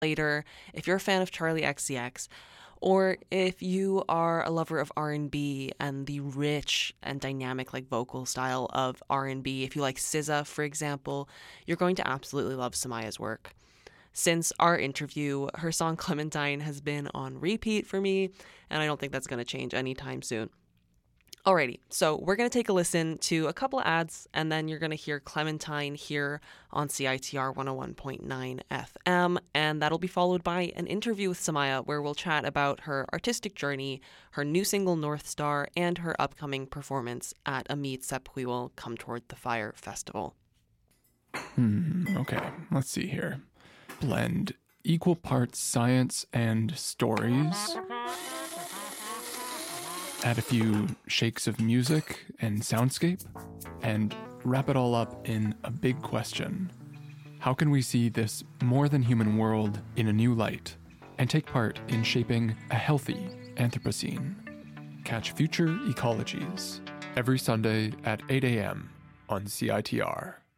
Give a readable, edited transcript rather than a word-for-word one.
later, if you're a fan of Charlie XCX, or if you are a lover of R&B and the rich and dynamic like vocal style of R&B, if you like SZA, for example, you're going to absolutely love Samaya's work. Since our interview, her song Clementine has been on repeat for me, and I don't think that's going to change anytime soon. Alrighty, so we're going to take a listen to a couple of ads, and then you're going to hear Clementine here on CITR 101.9 FM, and that'll be followed by an interview with Samaya where we'll chat about her artistic journey, her new single North Star, and her upcoming performance at Amit Sephuil Come Toward the Fire Festival. Okay, let's see here. Blend equal parts science and stories. Add a few shakes of music and soundscape, and wrap it all up in a big question. How can we see this more than human world in a new light and take part in shaping a healthy Anthropocene? Catch Future Ecologies every Sunday at 8 a.m. on CITR.